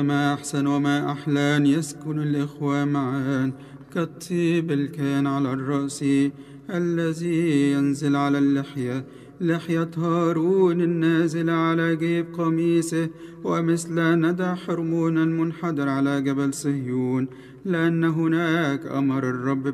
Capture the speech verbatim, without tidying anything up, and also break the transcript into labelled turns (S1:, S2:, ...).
S1: ما أحسن وما أحلى أن يسكن الإخوة معا كالطيب الكان على الرأس الذي ينزل على اللحية، لحية هارون النازل على جيب قميصه، ومثل ندى حرمون المنحدر على جبل صهيون، لأن هناك أمر الرب